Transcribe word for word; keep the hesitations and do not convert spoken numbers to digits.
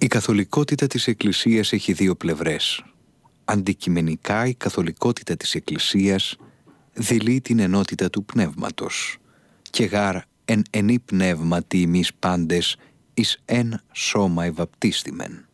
Η καθολικότητα της Εκκλησίας έχει δύο πλευρές. Αντικειμενικά η καθολικότητα της Εκκλησίας δηλεί την ενότητα του πνεύματος και γάρ εν ενή πνεύματι ημείς πάντες εις εν σώμα ευαπτίστημεν.